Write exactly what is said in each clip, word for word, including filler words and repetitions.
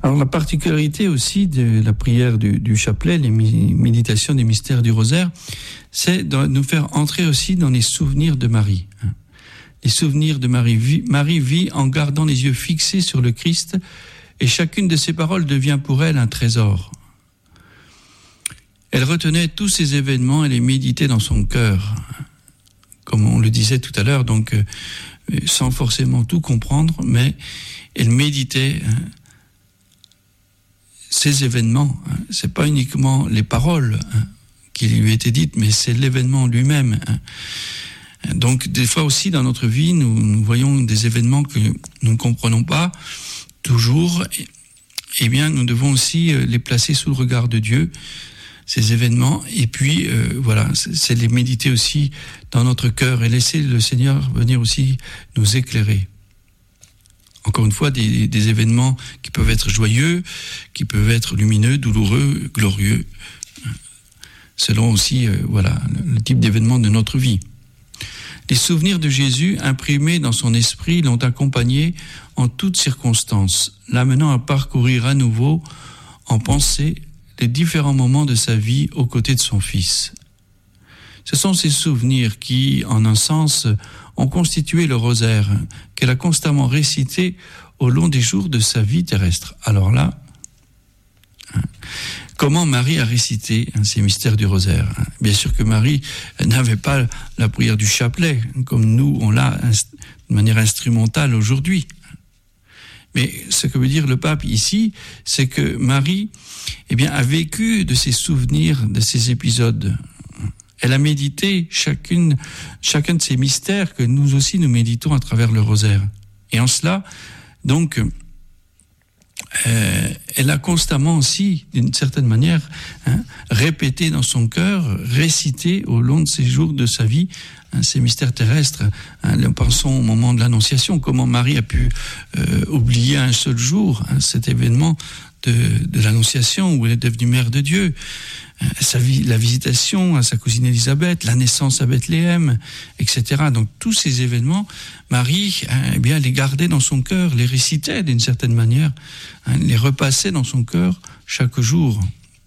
Alors la particularité aussi de la prière du, du chapelet, les méditations des mystères du rosaire, c'est de nous faire entrer aussi dans les souvenirs de Marie. Les souvenirs de Marie. Marie vit en gardant les yeux fixés sur le Christ et chacune de ses paroles devient pour elle un trésor. Elle retenait tous ces événements et les méditait dans son cœur, comme on le disait tout à l'heure, donc euh, sans forcément tout comprendre, mais elle méditait hein, ces événements. Hein. C'est pas uniquement les paroles hein, qui lui étaient dites, mais c'est l'événement lui-même. Hein. Donc des fois aussi dans notre vie, nous, nous voyons des événements que nous ne comprenons pas toujours. Eh bien, nous devons aussi les placer sous le regard de Dieu, ces événements, et puis euh, voilà, c'est, c'est les méditer aussi dans notre cœur et laisser le Seigneur venir aussi nous éclairer. Encore une fois, des, des événements qui peuvent être joyeux, qui peuvent être lumineux, douloureux, glorieux, selon aussi euh, voilà le, le type d'événement de notre vie. Les souvenirs de Jésus imprimés dans son esprit l'ont accompagné en toutes circonstances, l'amenant à parcourir à nouveau en pensée les différents moments de sa vie aux côtés de son Fils. Ce sont ces souvenirs qui, en un sens, ont constitué le rosaire qu'elle a constamment récité au long des jours de sa vie terrestre. Alors là, hein, comment Marie a récité hein, ces mystères du rosaire? Bien sûr que Marie n'avait pas la prière du chapelet, comme nous, on l'a de manière instrumentale aujourd'hui. Mais ce que veut dire le pape ici, c'est que Marie eh bien, a vécu de ses souvenirs, de ces épisodes. Elle a médité chacune, chacun de ces mystères que nous aussi nous méditons à travers le rosaire. Et en cela, donc, euh, elle a constamment aussi, d'une certaine manière, hein, répété dans son cœur, récité au long de ces jours de sa vie, hein, ces mystères terrestres. Hein, nous pensons au moment de l'Annonciation, comment Marie a pu euh, oublier un seul jour hein, cet événement de, de l'Annonciation où elle est devenue mère de Dieu. Sa vie, la visitation à sa cousine Élisabeth, la naissance à Bethléem, et cetera. Donc tous ces événements, Marie, hein, eh bien, les gardait dans son cœur, les récitait d'une certaine manière, hein, les repassait dans son cœur chaque jour.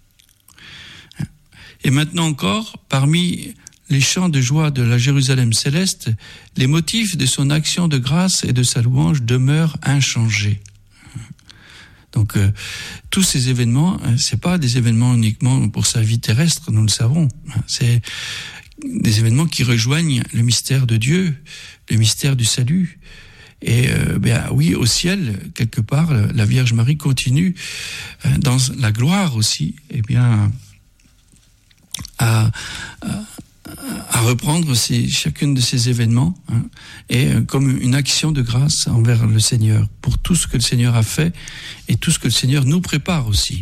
Et maintenant encore, parmi les chants de joie de la Jérusalem céleste, les motifs de son action de grâce et de sa louange demeurent inchangés. Donc euh, tous ces événements, hein, c'est pas des événements uniquement pour sa vie terrestre, nous le savons. Hein, c'est des événements qui rejoignent le mystère de Dieu, le mystère du salut. Et euh, ben oui, au ciel, quelque part, la Vierge Marie continue euh, dans la gloire aussi, eh bien à, à à reprendre ces, chacune de ces événements hein, et euh, comme une action de grâce envers le Seigneur pour tout ce que le Seigneur a fait et tout ce que le Seigneur nous prépare aussi.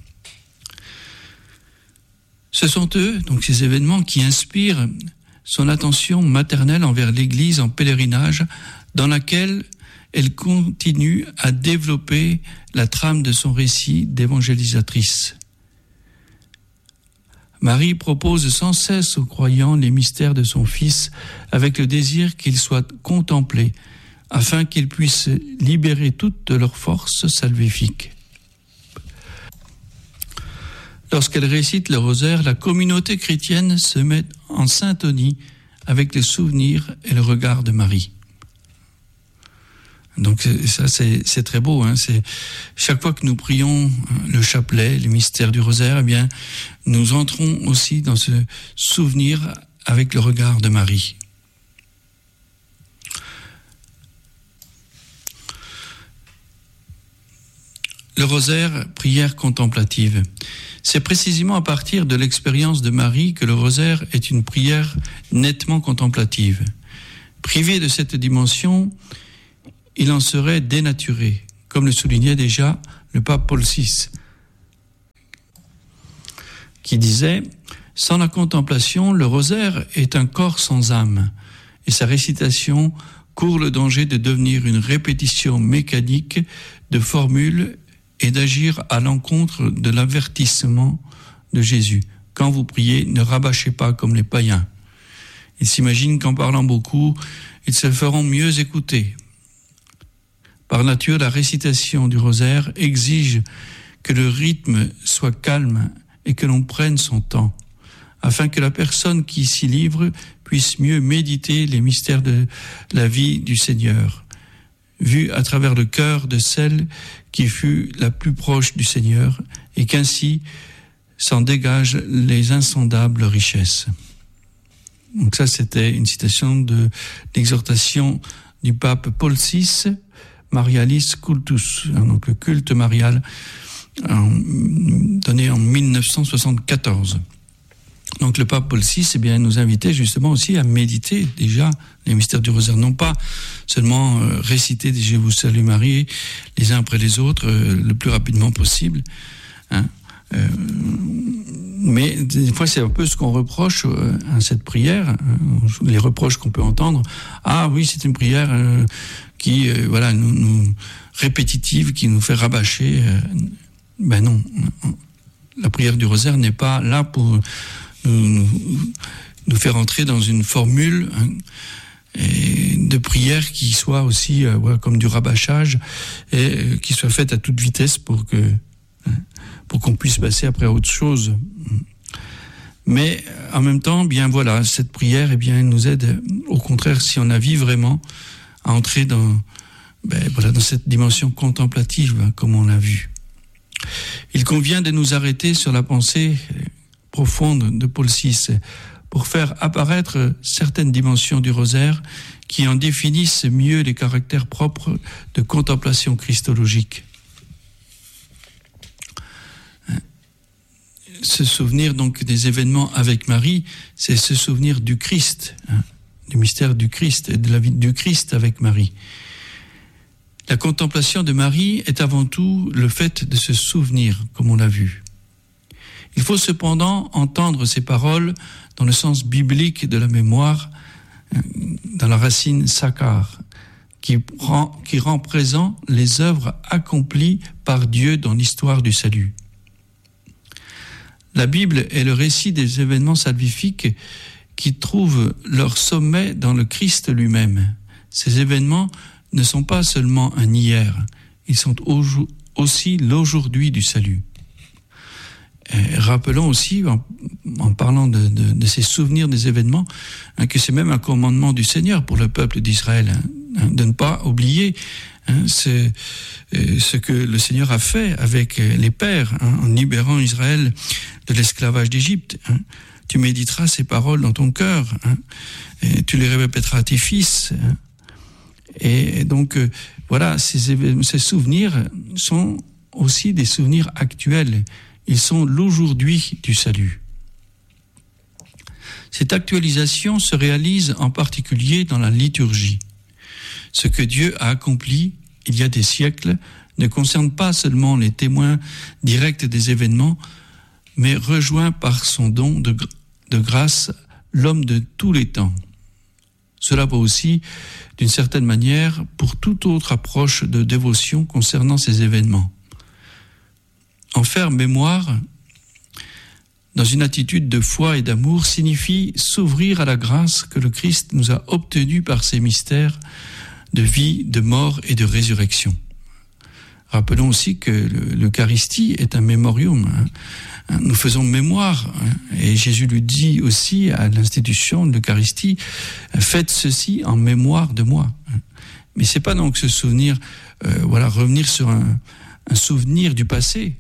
Ce sont eux, donc ces événements, qui inspirent son attention maternelle envers l'Église en pèlerinage, dans laquelle elle continue à développer la trame de son récit d'évangélisatrice. Marie propose sans cesse aux croyants les mystères de son Fils avec le désir qu'ils soient contemplés afin qu'ils puissent libérer toute leur force salvifique. Lorsqu'elle récite le rosaire, la communauté chrétienne se met en syntonie avec les souvenirs et le regard de Marie. Donc ça c'est, c'est très beau, hein. C'est chaque fois que nous prions le chapelet, les mystères du rosaire, eh bien nous entrons aussi dans ce souvenir avec le regard de Marie. Le rosaire, prière contemplative. C'est précisément à partir de l'expérience de Marie que le rosaire est une prière nettement contemplative. Privé de cette dimension, il en serait dénaturé, comme le soulignait déjà le pape Paul six, qui disait « Sans la contemplation, le rosaire est un corps sans âme, et sa récitation court le danger de devenir une répétition mécanique de formules et d'agir à l'encontre de l'avertissement de Jésus. Quand vous priez, ne rabâchez pas comme les païens. Ils s'imaginent qu'en parlant beaucoup, ils se feront mieux écouter. Par nature, la récitation du rosaire exige que le rythme soit calme et que l'on prenne son temps, afin que la personne qui s'y livre puisse mieux méditer les mystères de la vie du Seigneur, vus à travers le cœur de celle qui fut la plus proche du Seigneur, et qu'ainsi s'en dégagent les insondables richesses. Donc ça, c'était une citation de l'exhortation du pape Paul six, Marialis Cultus, donc le culte marial, en, donné en mille neuf cent soixante-quatorze. Donc le pape Paul six, eh bien, nous invitait justement aussi à méditer déjà les mystères du rosaire, non pas seulement euh, réciter des Je vous salue Marie les uns après les autres euh, le plus rapidement possible, hein, euh, mais des fois c'est un peu ce qu'on reproche euh, à cette prière, hein, les reproches qu'on peut entendre. Ah oui, c'est une prière euh, qui euh, voilà nous, nous répétitive, qui nous fait rabâcher. Euh, ben non, la prière du rosaire n'est pas là pour nous, nous, nous faire entrer dans une formule, hein, et de prière qui soit aussi euh, ouais, comme du rabâchage, et euh, qui soit faite à toute vitesse pour que hein, pour qu'on puisse passer après à autre chose. Mais en même temps, bien voilà, cette prière, eh bien, elle nous aide, au contraire, si on a vu vraiment, à entrer dans ben, voilà, dans cette dimension contemplative, comme on l'a vu. Il convient de nous arrêter sur la pensée profonde de Paul six pour faire apparaître certaines dimensions du rosaire qui en définissent mieux les caractères propres de contemplation christologique. Se souvenir donc des événements avec Marie, c'est se souvenir du Christ, hein, du mystère du Christ et de la vie du Christ avec Marie. La contemplation de Marie est avant tout le fait de se souvenir, comme on l'a vu. Il faut cependant entendre ces paroles dans le sens biblique de la mémoire, dans la racine sakar, qui rend, qui rend présent les œuvres accomplies par Dieu dans l'histoire du salut. La Bible est le récit des événements salvifiques qui trouvent leur sommet dans le Christ lui-même. Ces événements ne sont pas seulement un hier, ils sont aussi l'aujourd'hui du salut. Et rappelons aussi, en, en parlant de, de, de ces souvenirs des événements, hein, que c'est même un commandement du Seigneur pour le peuple d'Israël, hein, de ne pas oublier hein, ce, euh, ce que le Seigneur a fait avec les pères, hein, en libérant Israël de l'esclavage d'Égypte. Hein. Tu méditeras ces paroles dans ton cœur, hein, et tu les répéteras à tes fils. Hein. Et donc, euh, voilà, ces, ces souvenirs sont aussi des souvenirs actuels. Ils sont l'aujourd'hui du salut. Cette actualisation se réalise en particulier dans la liturgie. Ce que Dieu a accompli il y a des siècles ne concerne pas seulement les témoins directs des événements, mais rejoint par son don de, de grâce l'homme de tous les temps. Cela vaut aussi, d'une certaine manière, pour toute autre approche de dévotion concernant ces événements. En faire mémoire, dans une attitude de foi et d'amour, signifie s'ouvrir à la grâce que le Christ nous a obtenue par ses mystères de vie, de mort et de résurrection. Rappelons aussi que l'Eucharistie est un mémorium. Hein. Nous faisons mémoire, hein, et Jésus lui dit aussi à l'institution de l'Eucharistie, faites ceci en mémoire de moi. Mais c'est pas donc se souvenir, euh, voilà, revenir sur un, un souvenir du passé.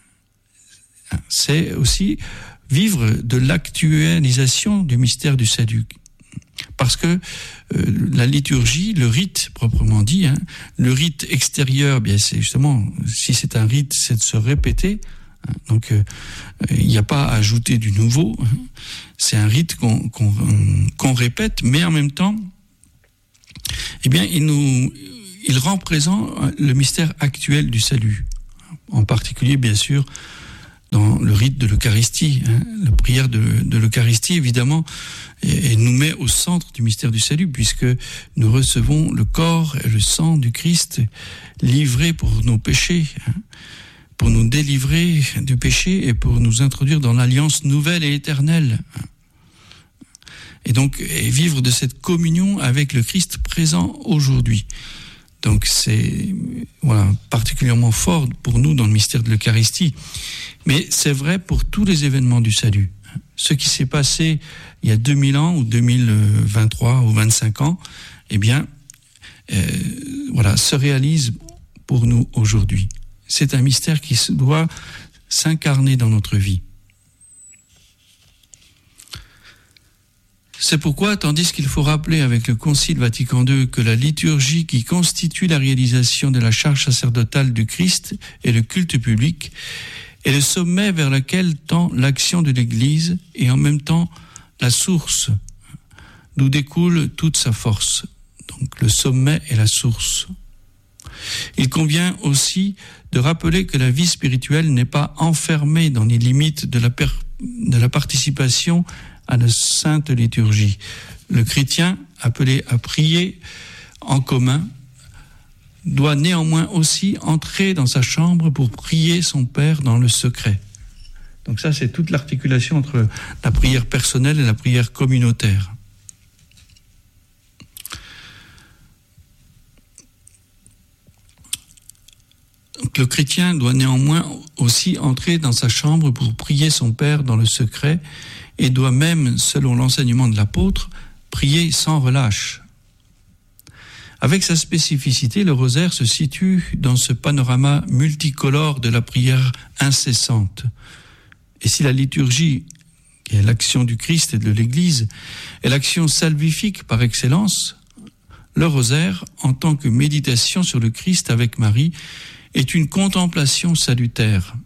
C'est aussi vivre de l'actualisation du mystère du salut. Parce que euh, la liturgie, le rite proprement dit, hein, le rite extérieur, bien c'est justement, si c'est un rite, c'est de se répéter. Hein, donc il euh, n'y a pas à ajouter du nouveau. Hein, c'est un rite qu'on, qu'on, qu'on répète, mais en même temps, eh bien, il nous, il rend présent le mystère actuel du salut. En particulier, bien sûr, dans le rite de l'Eucharistie, hein, la prière de, de l'Eucharistie, évidemment, et, et nous met au centre du mystère du salut, puisque nous recevons le corps et le sang du Christ livré pour nos péchés, hein, pour nous délivrer du péché et pour nous introduire dans l'alliance nouvelle et éternelle. Et donc, et vivre de cette communion avec le Christ présent aujourd'hui. Donc c'est voilà, particulièrement fort pour nous dans le mystère de l'Eucharistie. Mais c'est vrai pour tous les événements du salut. Ce qui s'est passé il y a deux mille ans ou deux mille vingt-trois ou vingt-cinq ans, eh bien, euh, voilà, se réalise pour nous aujourd'hui. C'est un mystère qui doit s'incarner dans notre vie. C'est pourquoi, tandis qu'il faut rappeler avec le Concile Vatican deux que la liturgie qui constitue la réalisation de la charge sacerdotale du Christ et le culte public est le sommet vers lequel tend l'action de l'Église et en même temps la source d'où découle toute sa force. Donc le sommet est la source. Il convient aussi de rappeler que la vie spirituelle n'est pas enfermée dans les limites de la, per- de la participation à la sainte liturgie. Le chrétien, appelé à prier en commun, doit néanmoins aussi entrer dans sa chambre pour prier son Père dans le secret. Donc ça, c'est toute l'articulation entre la prière personnelle et la prière communautaire. Donc, le chrétien doit néanmoins aussi entrer dans sa chambre pour prier son Père dans le secret et doit même, selon l'enseignement de l'apôtre, prier sans relâche. Avec sa spécificité, le rosaire se situe dans ce panorama multicolore de la prière incessante. Et si la liturgie, qui est l'action du Christ et de l'Église, est l'action salvifique par excellence, le rosaire, en tant que méditation sur le Christ avec Marie, est une contemplation salutaire.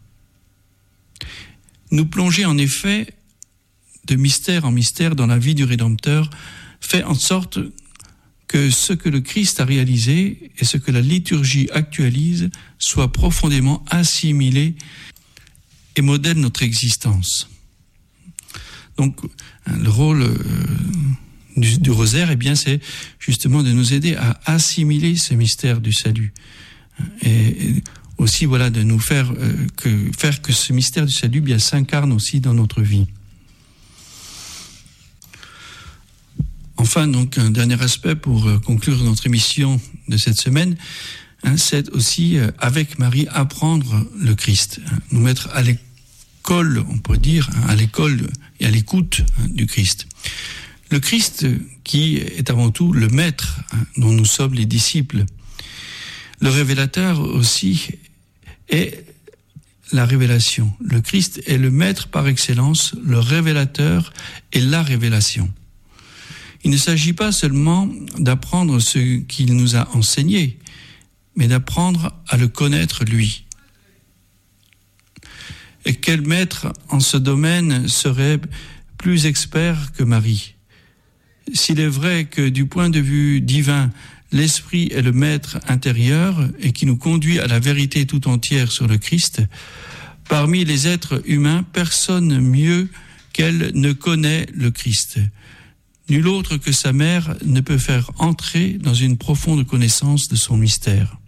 Nous plonger en effet de mystère en mystère dans la vie du Rédempteur fait en sorte que ce que le Christ a réalisé et ce que la liturgie actualise soit profondément assimilé et modèle notre existence. Donc, le rôle euh, du, du rosaire, eh bien, c'est justement de nous aider à assimiler ce mystère du salut. Et, et aussi, voilà, de nous faire, euh, que, faire que ce mystère du salut bien s'incarne aussi dans notre vie. Enfin, donc, un dernier aspect pour euh, conclure notre émission de cette semaine, hein, c'est aussi, euh, avec Marie, apprendre le Christ, hein, nous mettre à l'école, on pourrait dire, hein, à l'école et à l'écoute hein, du Christ. Le Christ qui est avant tout le Maître, hein, dont nous sommes les disciples. Le révélateur aussi est la révélation. Le Christ est le Maître par excellence, le révélateur est la révélation. Il ne s'agit pas seulement d'apprendre ce qu'il nous a enseigné, mais d'apprendre à le connaître lui. Et quel maître en ce domaine serait plus expert que Marie? S'il est vrai que du point de vue divin, l'Esprit est le maître intérieur et qui nous conduit à la vérité tout entière sur le Christ, parmi les êtres humains, personne mieux qu'elle ne connaît le Christ. Nul autre que sa mère ne peut faire entrer dans une profonde connaissance de son mystère.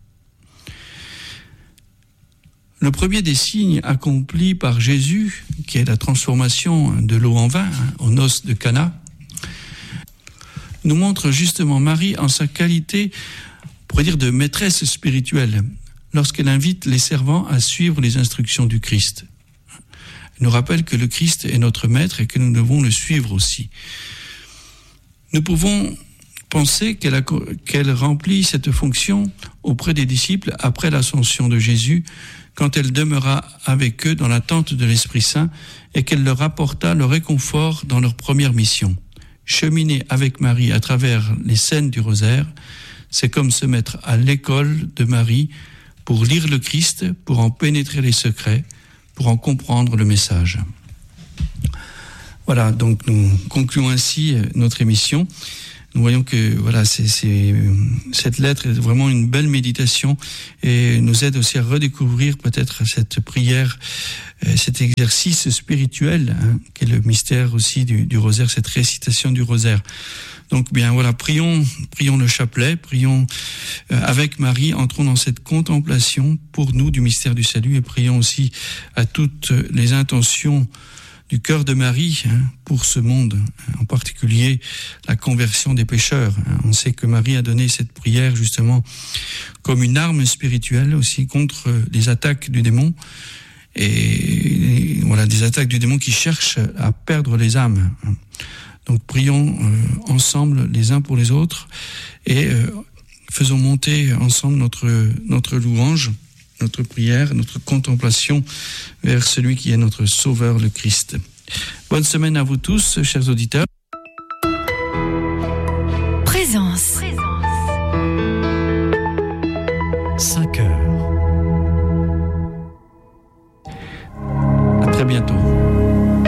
Le premier des signes accomplis par Jésus, qui est la transformation de l'eau en vin, hein, aux noces de Cana, nous montre justement Marie en sa qualité, on pourrait dire, de maîtresse spirituelle, lorsqu'elle invite les servants à suivre les instructions du Christ. Elle nous rappelle que le Christ est notre maître et que nous devons le suivre aussi. Nous pouvons penser qu'elle, a, qu'elle remplit cette fonction auprès des disciples après l'ascension de Jésus, quand elle demeura avec eux dans l'attente de l'Esprit Saint et qu'elle leur apporta le réconfort dans leur première mission. Cheminer avec Marie à travers les scènes du rosaire, c'est comme se mettre à l'école de Marie pour lire le Christ, pour en pénétrer les secrets, pour en comprendre le message. Voilà, donc nous concluons ainsi notre émission. Nous voyons que voilà, c'est, c'est, cette lettre est vraiment une belle méditation et nous aide aussi à redécouvrir peut-être cette prière, cet exercice spirituel, hein, qui est le mystère aussi du, du rosaire, cette récitation du rosaire. Donc bien voilà, prions, prions le chapelet, prions euh, avec Marie, entrons dans cette contemplation pour nous du mystère du salut et prions aussi à toutes les intentions du cœur de Marie hein, pour ce monde, en particulier la conversion des pécheurs. On sait que Marie a donné cette prière justement comme une arme spirituelle aussi contre les attaques du démon, et voilà, des attaques du démon qui cherchent à perdre les âmes. Donc prions euh, ensemble les uns pour les autres et euh, faisons monter ensemble notre, notre louange, notre prière, notre contemplation vers celui qui est notre Sauveur, le Christ. Bonne semaine à vous tous, chers auditeurs.